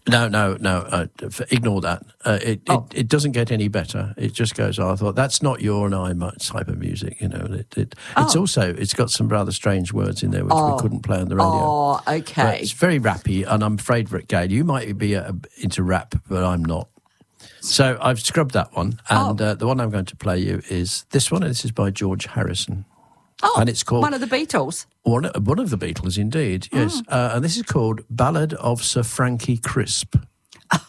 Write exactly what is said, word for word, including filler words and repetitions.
No, no, no. Uh, ignore that. Uh, it, Oh. it it doesn't get any better. It just goes. Oh, I thought that's not your and I type of music. You know, it, it it's Oh. also it's got some rather strange words in there which Oh. we couldn't play on the radio. Oh, But okay. it's very rappy, and I'm afraid, Rick Gale, you might be uh, into rap, but I'm not. So I've scrubbed that one, and Oh. uh, the one I'm going to play you is this one, and this is by George Harrison. Oh, and it's called one of the Beatles. One, one of the Beatles, indeed, yes. Mm. Uh, and this is called Ballad of Sir Frankie Crisp.